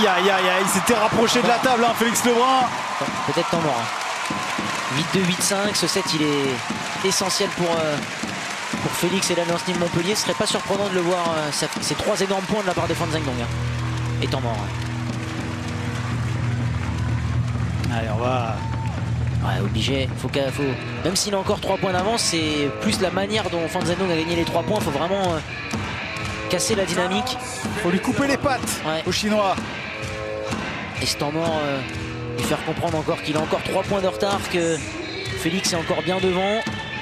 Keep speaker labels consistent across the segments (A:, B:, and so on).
A: Aïe, aïe, aïe, aïe, il s'était rapproché de la table, hein, Félix Lebrun.
B: Peut-être temps mort. 8-2, 8-5, ce set il est essentiel pour Félix et l'Alliance Nîmes Montpellier. Ce serait pas surprenant de le voir, ces 3 énormes points de la part de Fan Zhendong. Et temps mort.
A: Allez, on va...
B: Ouais, obligé. Même s'il a encore 3 points d'avance, c'est plus la manière dont Fan Zhendong a gagné les 3 points. Il faut vraiment casser la dynamique.
A: Faut lui couper les pattes, ouais, aux Chinois.
B: Et ce temps mort, lui faire comprendre encore qu'il a encore 3 points de retard, que Félix est encore bien devant.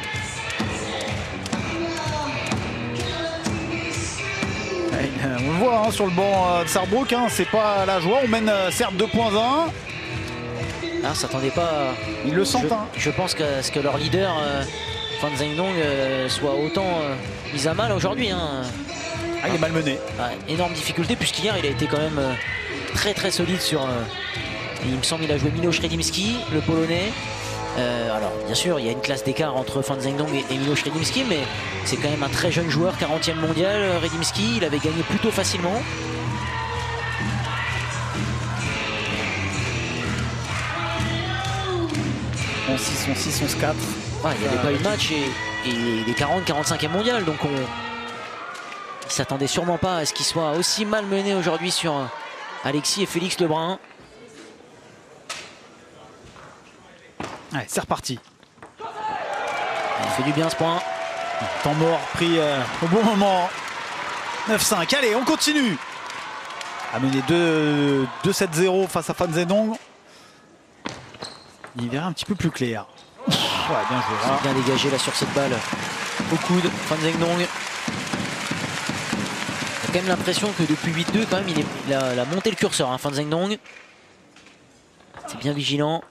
A: Ouais, on le voit hein, sur le banc de Sarrebruck, hein, c'est pas la joie. On mène certes 2.1.
B: Ah, s'attendait pas.
A: Ils le sentent.
B: Je pense que ce que leur leader, Fan Zhendong, soit autant mis à mal aujourd'hui. Hein.
A: Ah, il est malmené.
B: Énorme difficulté, puisqu'hier il a été quand même très très solide sur. Il me semble qu'il a joué Miloš Redimski, le Polonais. Alors bien sûr il y a une classe d'écart entre Fan Zhendong et Miloš Redimski, mais c'est quand même un très jeune joueur, 40e mondial. Redimski, il avait gagné plutôt facilement.
A: On 6, 11-4.
B: Il n'y avait pas eu de match et il est 40-45e mondial, donc il ne s'attendait sûrement pas à ce qu'il soit aussi mal mené aujourd'hui sur Alexis et Félix Lebrun.
A: Ouais, c'est reparti.
B: Il fait du bien ce point.
A: Temps mort pris au bon moment. 9-5. Allez, on continue. À mener 2-7-0 face à Fan Zhendong. Il verra un petit peu plus clair. Ouais, bien joué.
B: Hein. Bien dégagé là sur cette balle. Au coude, Fan Zhendong. On a quand même l'impression que depuis 8-2, quand même, il a monté le curseur, hein, Fan Zhendong. C'est bien vigilant.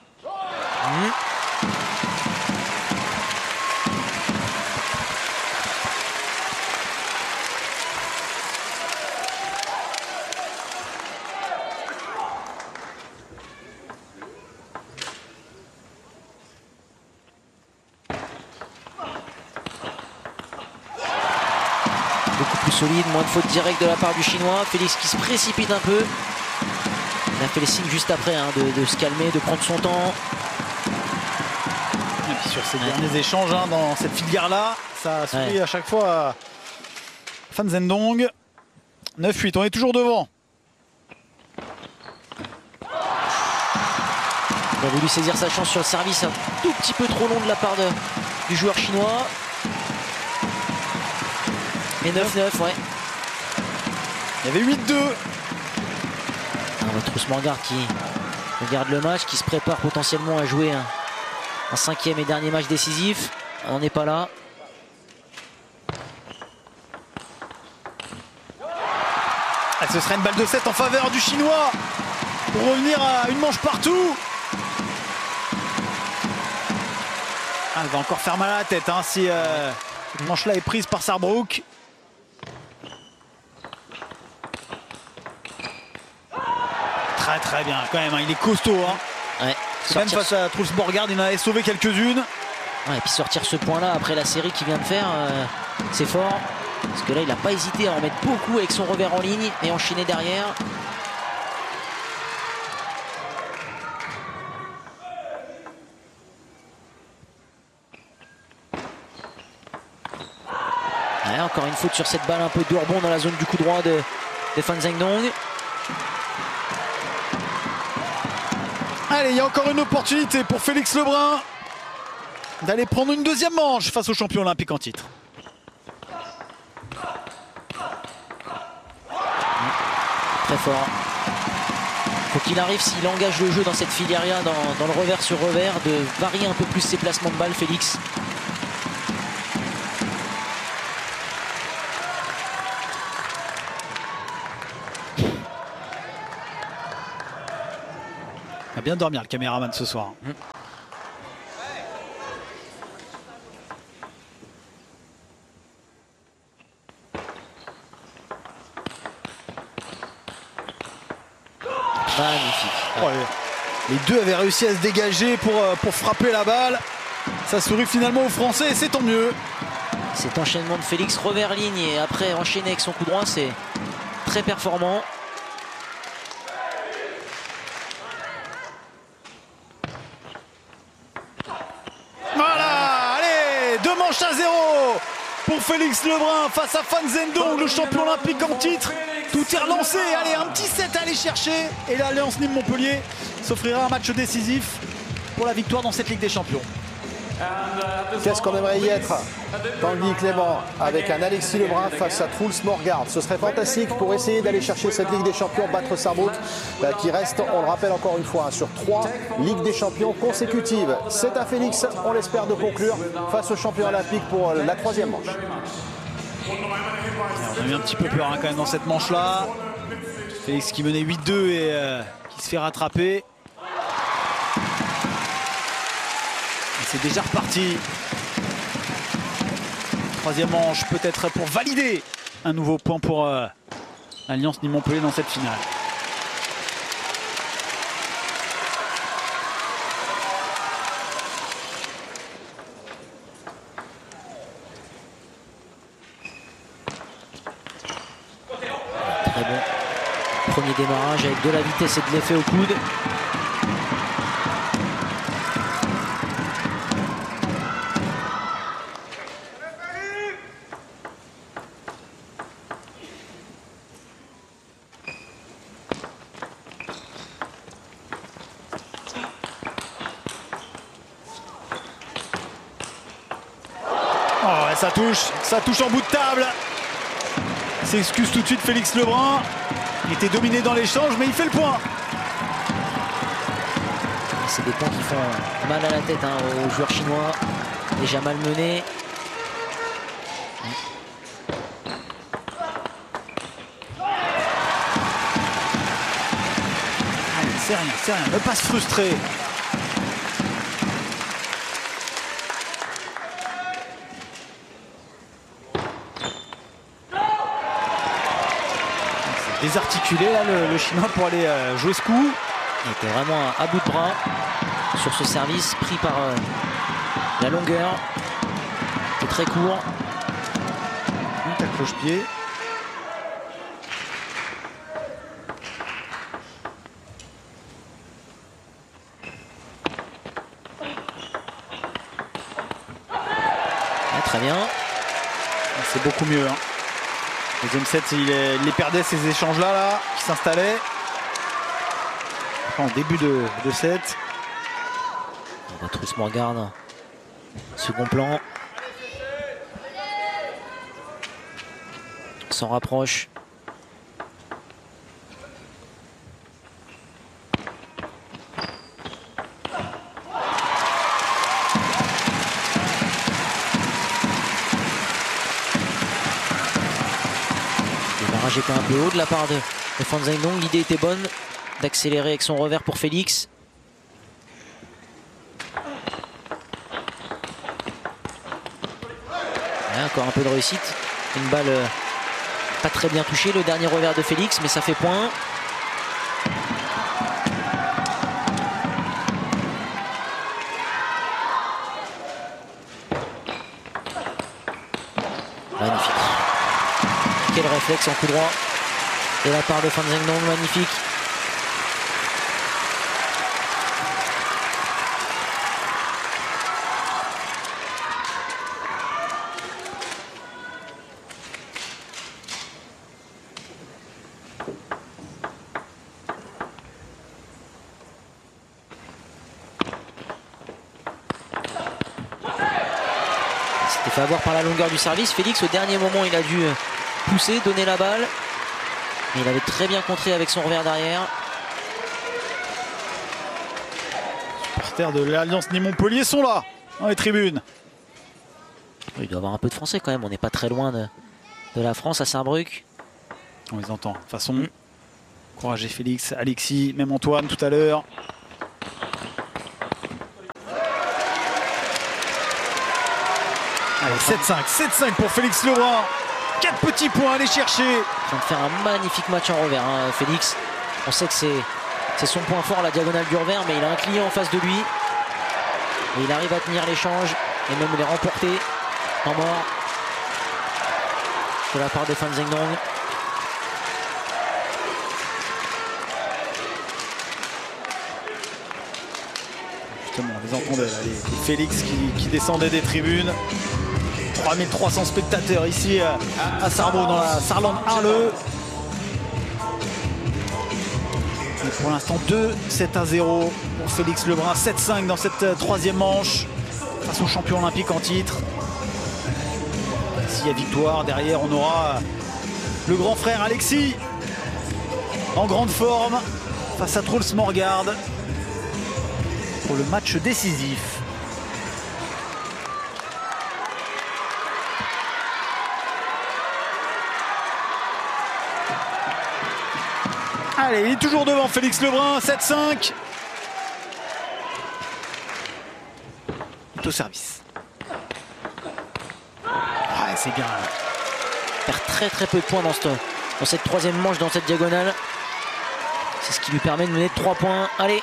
B: Beaucoup plus solide, moins de fautes directes de la part du Chinois. Félix qui se précipite un peu. Il a fait les signes juste après hein, de se calmer, de prendre son temps.
A: Et puis sur ces derniers échanges hein, dans cette filière-là, ça sourit à chaque fois Fan Zhendong. 9-8, on est toujours devant.
B: Il a voulu saisir sa chance sur le service un tout petit peu trop long de la part du joueur chinois. Et 9-9, ouais.
A: Il y avait 8-2.
B: Votre Ousmane qui regarde le match, qui se prépare potentiellement à jouer un 5e et dernier match décisif. On n'est pas là.
A: Ce serait une balle de 7 en faveur du Chinois pour revenir à une manche partout. Elle va encore faire mal à la tête hein, si cette manche-là est prise par Sarrebruck. Très très bien quand même, hein. Il est costaud. Hein.
B: Ouais,
A: même face à Truls Borgard, il en avait sauvé quelques-unes.
B: Ouais, et puis sortir ce point-là après la série qu'il vient de faire, c'est fort. Parce que là, il n'a pas hésité à en mettre beaucoup avec son revers en ligne et enchaîner derrière. Ouais, encore une faute sur cette balle, un peu de rebond dans la zone du coup droit de Fan Zhendong.
A: Allez, il y a encore une opportunité pour Félix Lebrun d'aller prendre une deuxième manche face au champion olympique en titre.
B: Très fort. Faut qu'il arrive, s'il engage le jeu dans cette filière-là, dans le revers sur revers, de varier un peu plus ses placements de balles, Félix.
A: Il va bien dormir le caméraman ce soir.
B: Magnifique.
A: Ouais. Les deux avaient réussi à se dégager pour frapper la balle. Ça sourit finalement aux Français et c'est tant mieux.
B: Cet enchaînement de Félix revers ligne et après enchaîner avec son coup droit, c'est très performant.
A: manche à 0 pour Félix Lebrun face à Fan Zhendong, le champion olympique en titre. Tout est relancé, allez, un petit set à aller chercher. Et l'Alliance Nîmes-Montpellier s'offrira un match décisif pour la victoire dans cette Ligue des Champions.
C: Qu'est-ce qu'on aimerait y être, Tanguy Clément, avec un Alexis Lebrun face à Truls Morgard. Ce serait fantastique pour essayer d'aller chercher cette Ligue des Champions, battre Sarrebruck, qui reste, on le rappelle encore une fois, sur 3 Ligues des Champions consécutives. C'est à Félix, on l'espère, de conclure face au champion olympique pour la 3e manche.
A: On a eu un petit peu peur quand même dans cette manche-là. Félix qui menait 8-2 et qui se fait rattraper. C'est déjà reparti. 3e manche, peut-être pour valider un nouveau point pour l'Alliance Nîmes-Montpellier dans cette finale.
B: Très bon premier démarrage avec de la vitesse et de l'effet au coude.
A: Ça touche en bout de table. Il s'excuse tout de suite Félix Lebrun. Il était dominé dans l'échange, mais il fait le point.
B: C'est des points qui font mal à la tête aux joueurs chinois, déjà malmenés.
A: C'est rien, ne pas se frustrer. Désarticulé là le chinois pour aller jouer ce coup.
B: Il était vraiment à bout de bras sur ce service pris par la longueur. C'est très court.
A: Un cloche-pied.
B: Très bien.
A: C'est beaucoup mieux. Deuxième set, il les perdait ces échanges-là qui s'installaient. En début de set.
B: On va Truls Morgard. Second plan. S'en rapproche. Était un peu haut de la part de Fan Zhendong. L'idée était bonne d'accélérer avec son revers pour Félix. Là, encore un peu de réussite. Une balle pas très bien touchée. Le dernier revers de Félix, mais ça fait point. Magnifique. Quel réflexe en coup droit de la part de Fan Zhendong, magnifique. C'était fait avoir par la longueur du service. Félix, au dernier moment, il a dû pousser, donner la balle. Mais il avait très bien contré avec son revers derrière.
A: Les supporters de l'Alliance Nîmes-Montpellier sont là, dans les tribunes.
B: Il doit y avoir un peu de français quand même. On n'est pas très loin de la France à Sarrebruck.
A: On les entend. De toute façon, encourager Félix, Alexis, même Antoine tout à l'heure. Allez, 7-5 pour Félix Lebrun. 4 petits points à aller chercher.
B: Il est en train de faire un magnifique match en revers, Félix. On sait que c'est son point fort, la diagonale du revers, mais il a un client en face de lui. Et il arrive à tenir l'échange et même les remporter en mort de la part de Fan Zhendong.
A: Exactement, on les entendait là, les Félix qui descendaient des tribunes. 3300 spectateurs ici à Sarrebruck dans la Saarland Arle. Et pour l'instant 2-7-0 pour Félix Lebrun, 7-5 dans cette troisième manche face au champion olympique en titre. S'il y a victoire, derrière on aura le grand frère Alexis en grande forme face à Truls Morgard pour le match décisif. Allez, il est toujours devant Félix Lebrun, 7-5. Il est au service. Ouais, c'est bien.
B: Il perd très peu de points dans cette troisième manche, dans cette diagonale. C'est ce qui lui permet de mener 3 points. Allez.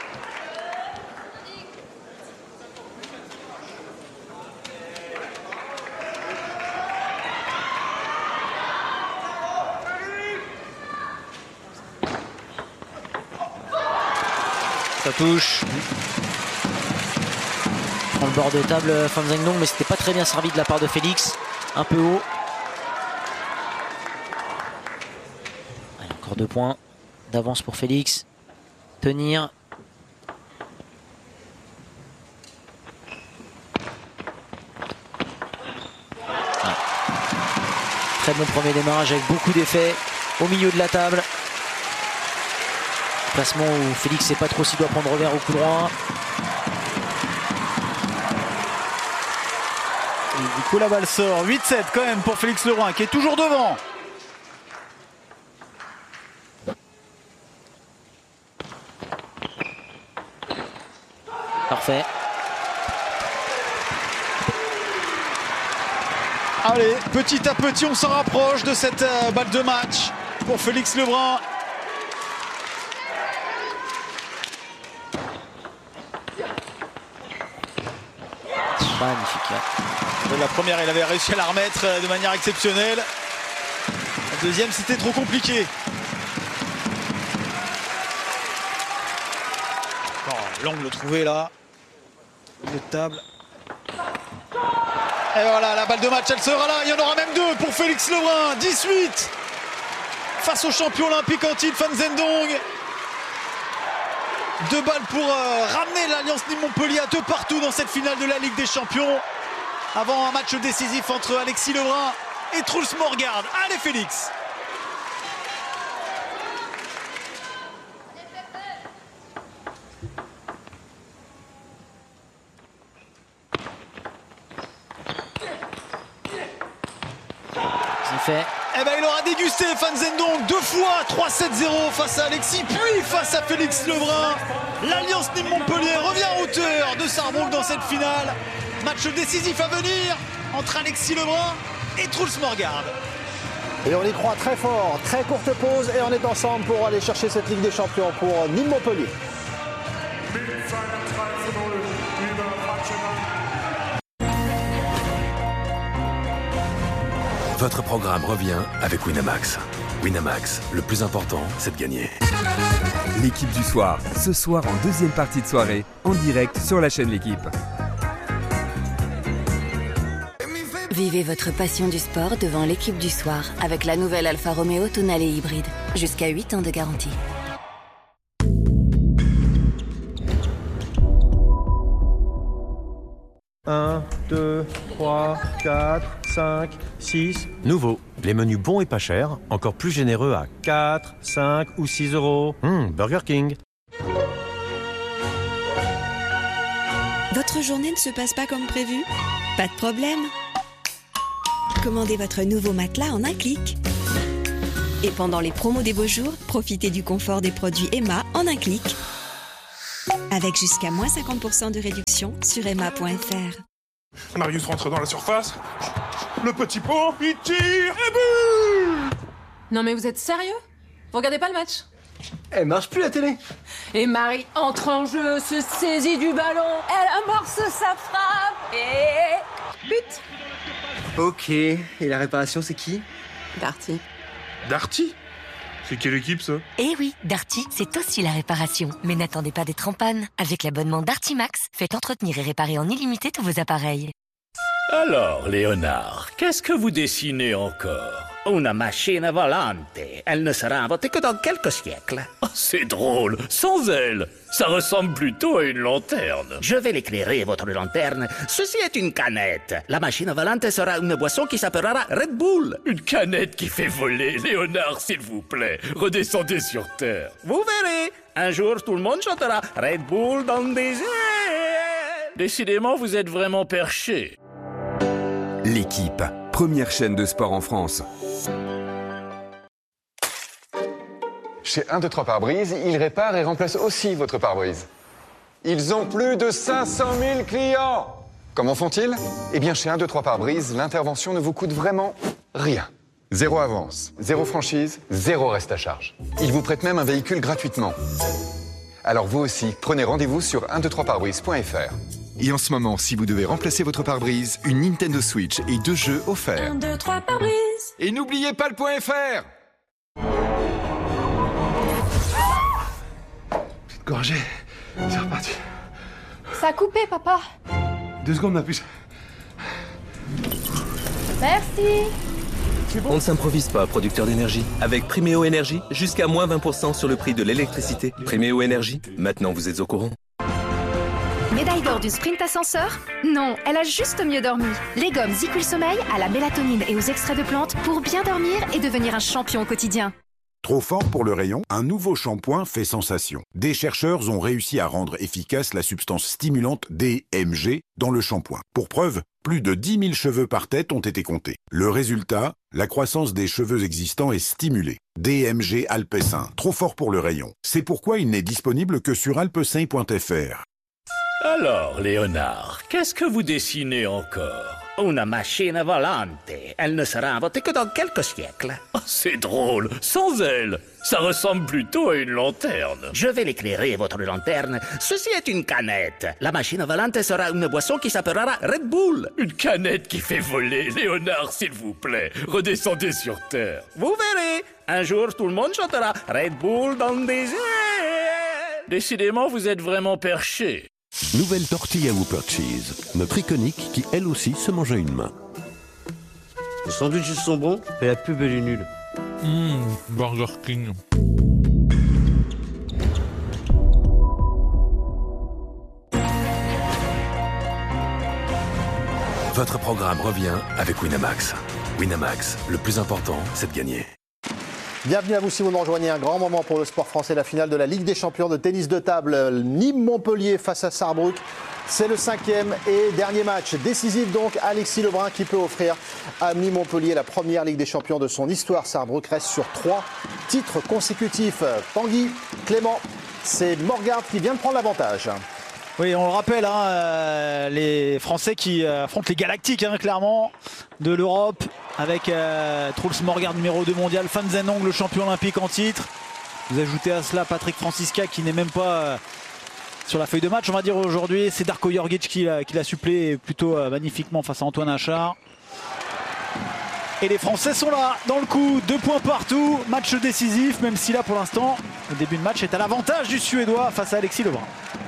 A: Ça touche.
B: On prend le bord de table Fan Zhendong, mais c'était pas très bien servi de la part de Félix. Un peu haut. Allez, encore 2 points d'avance pour Félix. Tenir. Ah. Très bon premier démarrage avec beaucoup d'effets au milieu de la table. Placement où Félix ne sait pas trop s'il doit prendre revers au coup droit.
A: Et du coup la balle sort. 8-7 quand même pour Félix Lebrun qui est toujours devant.
B: Parfait.
A: Allez, petit à petit on s'en rapproche de cette balle de match pour Félix Lebrun.
B: Magnifique.
A: La première, il avait réussi à la remettre de manière exceptionnelle. La deuxième, c'était trop compliqué. Oh, l'angle trouvé là. Milieu de table. Et voilà, la balle de match, elle sera là. Il y en aura même 2 pour Félix Lebrun. 18 face au champion olympique en titre, Fan Zhendong. 2 balles pour ramener l'Alliance Nîmes-Montpellier à 2 partout dans cette finale de la Ligue des Champions. Avant un match décisif entre Alexis Lebrun et Truls Morgard. Allez Félix!
B: C'est fait.
A: Eh ben, il aura dégusté Fan Zhendong 2 fois, 3-7-0 face à Alexis, puis face à Félix Lebrun. L'Alliance Nîmes-Montpellier revient à hauteur de Sarrebruck dans cette finale. Match décisif à venir entre Alexis Lebrun et Truls Morgard.
C: Et on y croit très fort. Très courte pause et on est ensemble pour aller chercher cette Ligue des Champions pour Nîmes-Montpellier.
D: Votre programme revient avec Winamax. Winamax, le plus important, c'est de gagner.
E: L'équipe du soir, ce soir en deuxième partie de soirée, en direct sur la chaîne L'Équipe.
F: Vivez votre passion du sport devant l'équipe du soir avec la nouvelle Alfa Romeo Tonale hybride. Jusqu'à 8 ans de garantie.
G: Un, 2, 3, 4, 5, 6.
H: Nouveau, les menus bons et pas chers, encore plus généreux à
G: 4, 5 ou 6 euros.
H: Burger King.
I: Votre journée ne se passe pas comme prévu? Pas de problème. Commandez votre nouveau matelas en un clic. Et pendant les promos des beaux jours, profitez du confort des produits Emma en un clic. Avec jusqu'à moins 50% de réduction sur emma.fr.
J: Marius rentre dans la surface. Le petit pot, il tire et but!
K: Non mais vous êtes sérieux? Vous regardez pas le match?
G: Elle marche plus la télé.
K: Et Marie entre en jeu, se saisit du ballon, elle amorce sa frappe et... but!
G: Ok, et la réparation c'est qui?
K: Darty.
J: Darty? C'est quelle équipe, ça?
L: Eh oui, Darty, c'est aussi la réparation. Mais n'attendez pas d'être en panne. Avec l'abonnement Darty Max, faites entretenir et réparer en illimité tous vos appareils.
M: Alors, Léonard, qu'est-ce que vous dessinez encore? Una machine volante. Elle ne sera inventée que dans quelques siècles. Oh, c'est drôle. Sans elle, ça ressemble plutôt à une lanterne. Je vais l'éclairer, votre lanterne. Ceci est une canette. La machine volante sera une boisson qui s'appellera Red Bull. Une canette qui fait voler. Léonard, s'il vous plaît, redescendez sur Terre. Vous verrez. Un jour, tout le monde chantera Red Bull dans des airs. Décidément, vous êtes vraiment perché.
E: L'équipe, première chaîne de sport en France.
N: Chez 1, 2, 3 pare-brise, ils réparent et remplacent aussi votre pare-brise. Ils ont plus de 500 000 clients. Comment font-ils? Eh bien, chez 1, 2, 3 pare-brise, l'intervention ne vous coûte vraiment rien. 0 avance, 0 franchise, 0 reste à charge. Ils vous prêtent même un véhicule gratuitement. Alors vous aussi, prenez rendez-vous sur 123pare-brise.fr.
O: Et en ce moment, si vous devez remplacer votre pare-brise, une Nintendo Switch et 2 jeux offerts.
K: 1, 2, 3 pare-brise.
O: Et n'oubliez pas le .fr.
N: Petite gorgée, c'est reparti.
K: Ça a coupé, papa.
N: 2 secondes, ma puce.
K: Merci.
P: On ne s'improvise pas, producteur d'énergie. Avec Priméo Énergie, jusqu'à moins 20% sur le prix de l'électricité. Priméo Énergie, maintenant vous êtes au courant.
Q: Médaille d'or du sprint ascenseur? Non, elle a juste mieux dormi. Les gommes Zicul Sommeil à la mélatonine et aux extraits de plantes pour bien dormir et devenir un champion au quotidien.
R: Trop fort pour le rayon, un nouveau shampoing fait sensation. Des chercheurs ont réussi à rendre efficace la substance stimulante DMG dans le shampoing. Pour preuve, plus de 10 000 cheveux par tête ont été comptés. Le résultat, la croissance des cheveux existants est stimulée. DMG Alpecin, trop fort pour le rayon. C'est pourquoi il n'est disponible que sur alpecin.fr.
M: Alors, Léonard, qu'est-ce que vous dessinez encore? Una machine volante. Elle ne sera inventée que dans quelques siècles. Oh, c'est drôle. Sans elle, ça ressemble plutôt à une lanterne. Je vais l'éclairer, votre lanterne. Ceci est une canette. La machine volante sera une boisson qui s'appellera Red Bull. Une canette qui fait voler. Léonard, s'il vous plaît, redescendez sur Terre. Vous verrez. Un jour, tout le monde chantera Red Bull dans des airs. Décidément, vous êtes vraiment perché.
S: Nouvelle tortilla Whopper Cheese, notre iconique qui elle aussi se mange à une main.
G: Les sandwichs sont bons, mais la pub elle est nulle.
J: Burger King.
D: Votre programme revient avec Winamax. Winamax, le plus important, c'est de gagner.
C: Bienvenue à vous si vous nous rejoignez. Un grand moment pour le sport français, la finale de la Ligue des champions de tennis de table. Nîmes-Montpellier face à Sarrebruck. C'est le 5e et dernier match décisif donc. Alexis Lebrun qui peut offrir à Nîmes-Montpellier la première Ligue des champions de son histoire. Sarrebruck reste sur 3 titres consécutifs. Tanguy, Clément, c'est Morgard qui vient de prendre l'avantage.
A: Oui, on le rappelle, les Français qui affrontent les Galactiques, clairement, de l'Europe, avec Truls Morgard, numéro 2 mondial, Fan Zhendong, le champion olympique en titre. Vous ajoutez à cela Patrick Francisca, qui n'est même pas sur la feuille de match, on va dire aujourd'hui. C'est Darko Jorgic qui l'a suppléé plutôt magnifiquement face à Antoine Achard. Et les Français sont là, dans le coup, 2 points partout, match décisif, même si là, pour l'instant, le début de match est à l'avantage du Suédois face à Alexis Lebrun.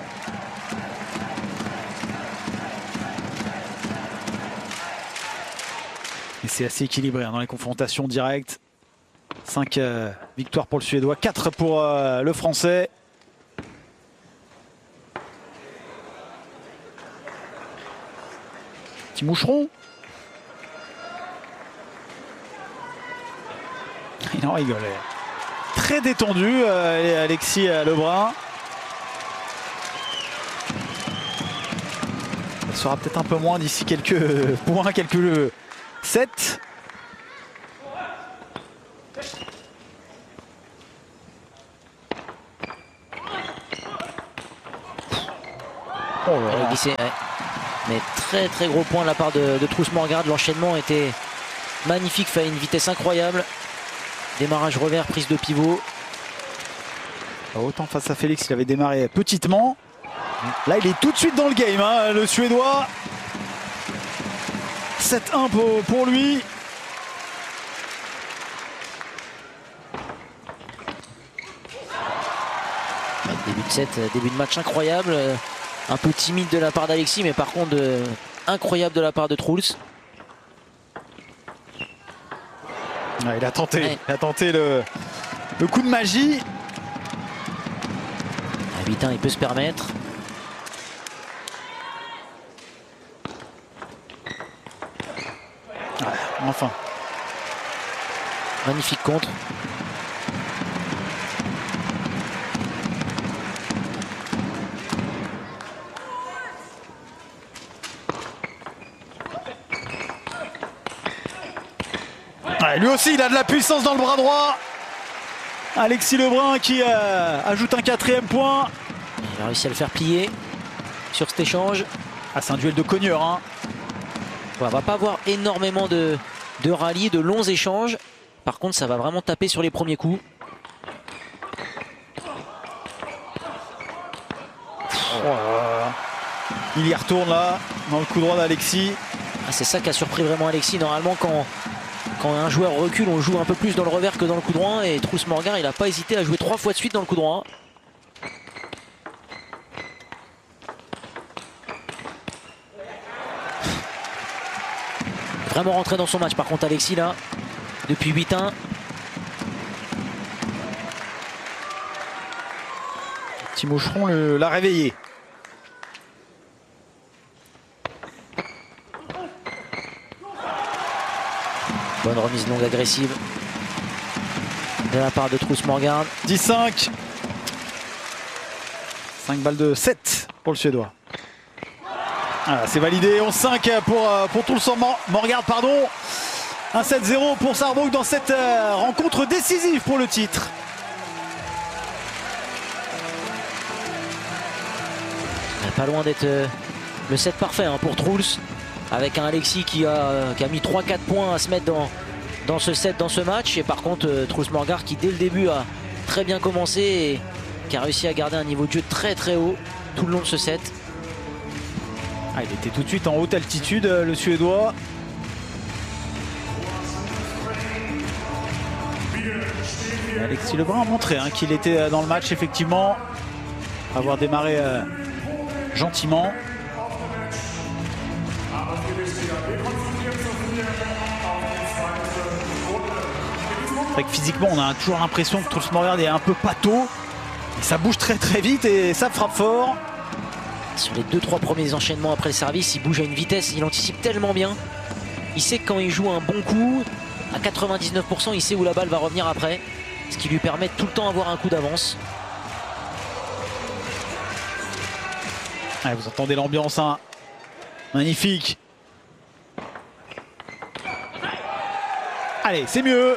A: Et c'est assez équilibré dans les confrontations directes. 5 victoires pour le Suédois, 4 pour le Français. Petit moucheron. Il en rigolait. Très détendu, Alexis Lebrun. Ça sera peut-être un peu moins d'ici quelques points, quelques 7.
B: Oh là là. Mais très gros point de la part de Truls Morgard. L'enchaînement était magnifique, fait à une vitesse incroyable. Démarrage revers, prise de pivot.
A: Autant face à Félix, il avait démarré petitement. Là, il est tout de suite dans le game, le Suédois. 7-1 pour lui.
B: de set, début de match incroyable. Un peu timide de la part d'Alexis, mais par contre incroyable de la part de Truls.
A: Ouais, il a tenté le coup de magie.
B: À 8-1, il peut se permettre.
A: Ouais, enfin.
B: Magnifique contre.
A: Ouais, lui aussi, il a de la puissance dans le bras droit. Alexis Lebrun qui ajoute un 4e point.
B: Il a réussi à le faire plier sur cet échange.
A: Ah, c'est un duel de cogneurs. Hein.
B: On va pas avoir énormément de rallyes, de longs échanges. Par contre, ça va vraiment taper sur les premiers coups.
A: Il y retourne là, dans le coup droit d'Alexis.
B: Ah, c'est ça qui a surpris vraiment Alexis. Normalement, quand un joueur recule, on joue un peu plus dans le revers que dans le coup droit. Et Truls Morgard, il n'a pas hésité à jouer 3 fois de suite dans le coup droit. Vraiment rentré dans son match par contre Alexis là, depuis 8-1.
A: Petit moucheron l'a réveillé.
B: Bonne remise longue agressive de la part de Truls Morgard.
A: 10-5. 5 balles de 7 pour le Suédois. Ah, c'est validé, 11-5 pour Truls Morgard, pardon. 1-7-0 pour Sarrebruck dans cette rencontre décisive pour le titre.
B: Pas loin d'être le set parfait hein, pour Truls, avec un Alexis qui a mis 3-4 points à se mettre dans ce set, dans ce match. Et par contre Truls Morgard qui dès le début a très bien commencé et qui a réussi à garder un niveau de jeu très très haut tout le long de ce set.
A: Ah, il était tout de suite en haute altitude, le Suédois. Et Alexis Lebrun a montré hein, qu'il était dans le match, effectivement. Avoir démarré gentiment. C'est vrai que physiquement, on a toujours l'impression que Truls Morgard est un peu pâteau. Et ça bouge très très vite et ça frappe fort.
B: Sur les 2-3 premiers enchaînements après le service, il bouge à une vitesse, il anticipe tellement bien. Il sait que quand il joue un bon coup, à 99%, il sait où la balle va revenir après. Ce qui lui permet de tout le temps avoir un coup d'avance.
A: Ouais, vous entendez l'ambiance, hein. Magnifique. Allez, c'est mieux.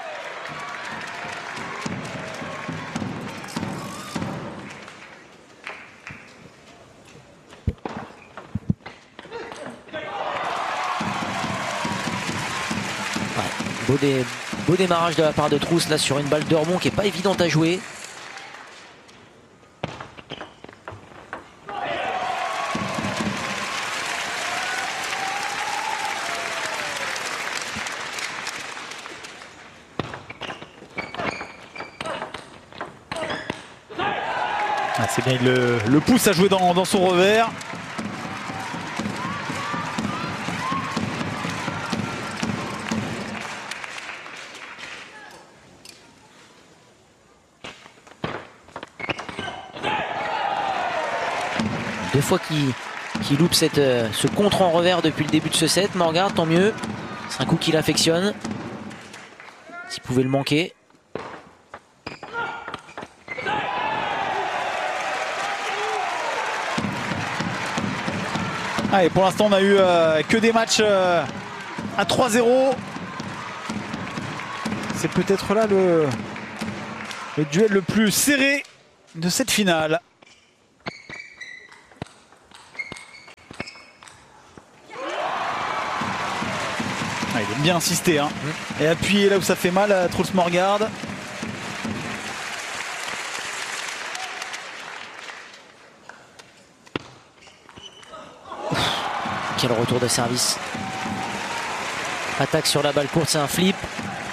B: Beau démarrage de la part de Truls là sur une balle de rebond qui n'est pas évidente à jouer.
A: Ah, c'est bien, il le pousse à jouer dans son revers.
B: Deux fois qu'il loupe ce contre en revers depuis le début de ce set. Morgard, tant mieux. C'est un coup qu'il affectionne. S'il pouvait le manquer.
A: Allez, pour l'instant, on a eu que des matchs à 3-0. C'est peut-être là le duel le plus serré de cette finale. Ah, il aime bien insister hein. Et appuyer là où ça fait mal à Truls Morgard.
B: Quel retour de service. Attaque sur la balle courte, c'est un flip.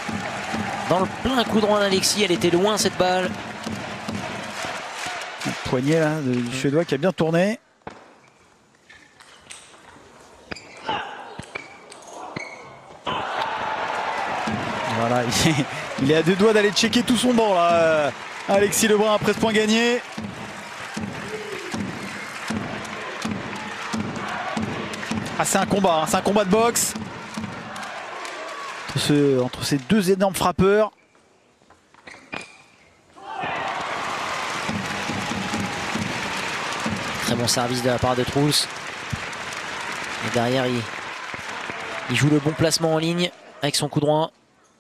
B: Dans le plein coup droit d'Alexis, elle était loin cette balle.
A: poignet là, du Suédois qui a bien tourné. Voilà, il est à 2 doigts d'aller checker tout son banc là. Alexis Lebrun après ce point gagné. Ah, c'est un combat de boxe entre ces deux énormes frappeurs.
B: Très bon service de la part de Truls. Et derrière, il joue le bon placement en ligne avec son coup droit.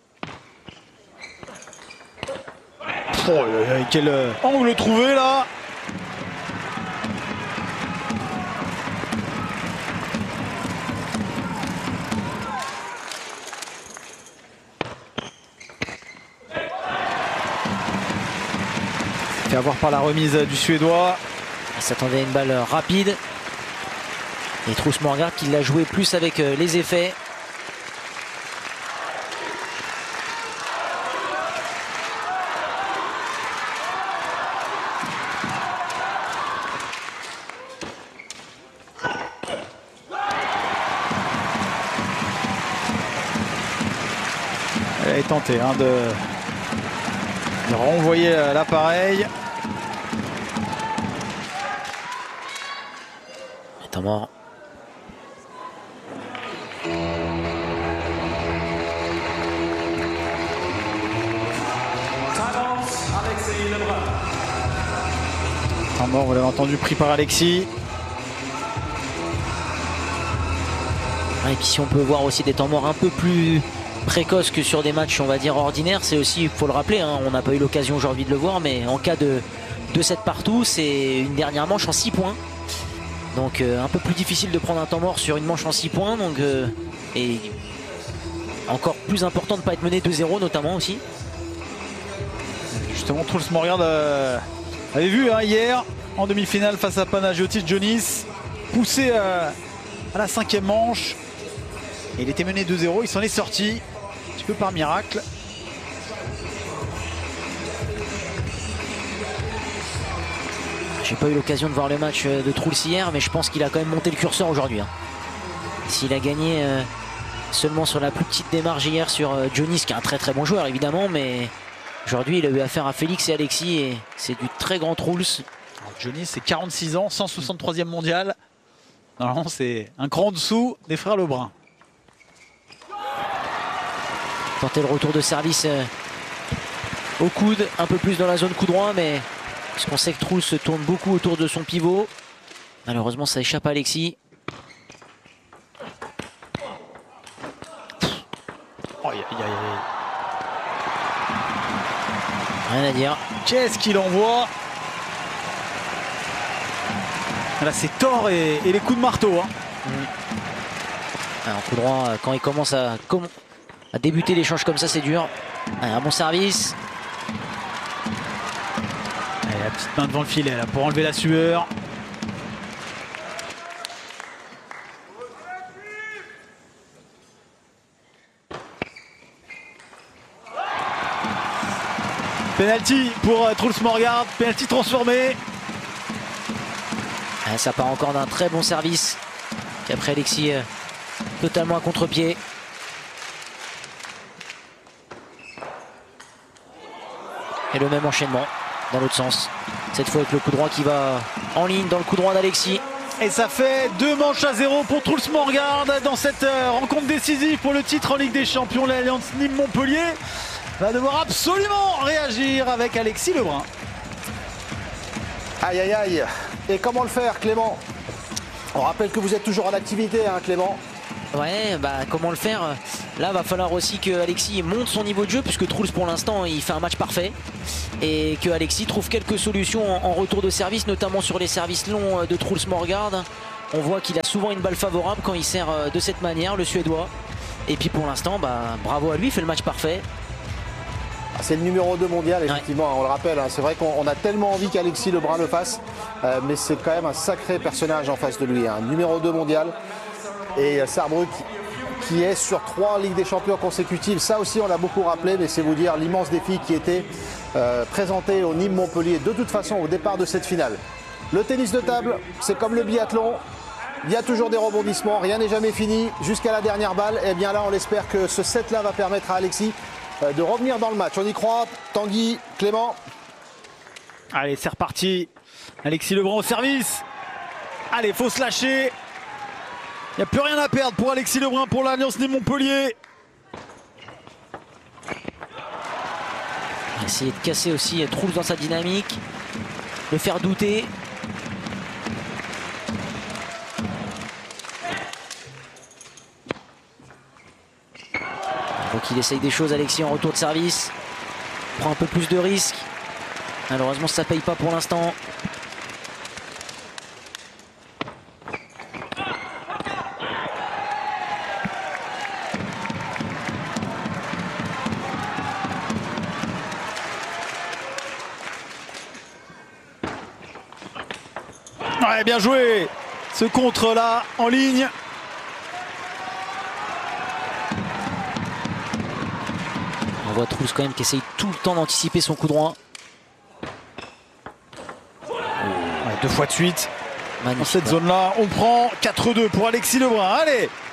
A: Oh, quel angle trouvé là! Fait avoir par la remise du Suédois.
B: Il s'attendait à une balle rapide. Et Truls Morgard qui l'a joué plus avec les effets.
A: Elle est tentée de renvoyer l'appareil.
B: Temps mort.
A: Temps mort, vous l'avez entendu, pris par Alexis.
B: Et puis si on peut voir aussi des temps morts un peu plus précoces que sur des matchs, on va dire, ordinaires, c'est aussi, il faut le rappeler, on n'a pas eu l'occasion aujourd'hui de le voir, mais en cas de 2-7 partout, c'est une dernière manche en 6 points. Donc un peu plus difficile de prendre un temps mort sur une manche en 6 points. Donc, et encore plus important de ne pas être mené 2-0 notamment aussi.
A: Justement, Truls Morgard avait vu hier en demi-finale face à Panagiotis-Jonis poussé à la 5e manche. Et il était mené 2-0, il s'en est sorti un petit peu par miracle.
B: J'ai pas eu l'occasion de voir le match de Truls hier, mais je pense qu'il a quand même monté le curseur aujourd'hui. S'il a gagné seulement sur la plus petite démarche hier sur Jonis, qui est un très très bon joueur évidemment, mais aujourd'hui il a eu affaire à Félix et Alexis et c'est du très grand Truls.
A: Jonis, c'est 46 ans, 163e mondial. Normalement c'est un cran en dessous des frères Lebrun.
B: Tenter le retour de service au coude, un peu plus dans la zone coup droit, mais parce qu'on sait que Truls se tourne beaucoup autour de son pivot. Malheureusement, ça échappe à Alexis.
A: Oh,
B: rien à dire.
A: Qu'est-ce qu'il envoie? Là, c'est Thor et les coups de marteau.
B: Alors, coup droit, quand il commence à débuter l'échange comme ça, c'est dur. Un bon service.
A: Allez, la petite main devant le filet là, pour enlever la sueur. Penalty pour Truls Morgard, penalty transformé.
B: Ça part encore d'un très bon service. Et après Alexis totalement à contre-pied. Et le même enchaînement dans l'autre sens. Cette fois avec le coup droit qui va en ligne dans le coup droit d'Alexis.
A: Et ça fait 2 manches à 0 pour Truls Morgard dans cette rencontre décisive pour le titre en Ligue des Champions. L'Alliance Nîmes-Montpellier va devoir absolument réagir avec Alexis Lebrun.
C: Aïe aïe aïe. Et comment le faire, Clément? On rappelle que vous êtes toujours en activité, Clément.
B: Ouais, comment le faire? Là, va falloir aussi que Alexis monte son niveau de jeu, puisque Truls pour l'instant il fait un match parfait et que Alexis trouve quelques solutions en retour de service, notamment sur les services longs de Truls Morgard. On voit qu'il a souvent une balle favorable quand il sert de cette manière, le Suédois. Et puis pour l'instant, bravo à lui, il fait le match parfait.
C: C'est le numéro 2 mondial, effectivement, on le rappelle. C'est vrai qu'on a tellement envie qu'Alexis Lebrun le fasse, mais c'est quand même un sacré personnage en face de lui. Numéro 2 mondial. Et Sarrebruck qui est sur 3 Ligues des Champions consécutives. Ça aussi, on l'a beaucoup rappelé, mais c'est vous dire l'immense défi qui était présenté au Nîmes Montpellier de toute façon au départ de cette finale. Le tennis de table, c'est comme le biathlon. Il y a toujours des rebondissements, rien n'est jamais fini jusqu'à la dernière balle. Et bien là, on espère que ce set-là va permettre à Alexis de revenir dans le match. On y croit. Tanguy, Clément.
A: Allez, c'est reparti. Alexis Lebrun au service. Allez, faut se lâcher. Il n'y a plus rien à perdre pour Alexis Lebrun, pour l'Alliance Nîmes-Montpellier.
B: Essayer de casser aussi Trouls dans sa dynamique, le faire douter. Donc il essaye des choses, Alexis, en retour de service. Prend un peu plus de risques. Malheureusement, ça ne paye pas pour l'instant.
A: Ouais, bien joué. Ce contre-là en ligne.
B: On voit Trouls quand même qui essaye tout le temps d'anticiper son coup droit.
A: Ouais, 2 fois de suite.
B: Magnifique,
A: dans cette zone-là, on prend 4-2 pour Alexis Lebrun. Allez,